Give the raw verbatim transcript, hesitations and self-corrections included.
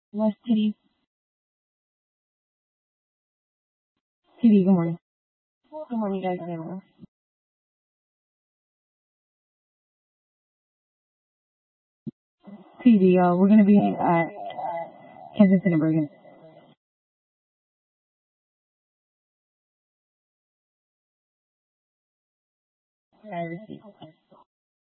West T D. T D, good morning. Good morning, guys. Everyone. T D, uh, we're gonna be at Kensington and Bergen. I received.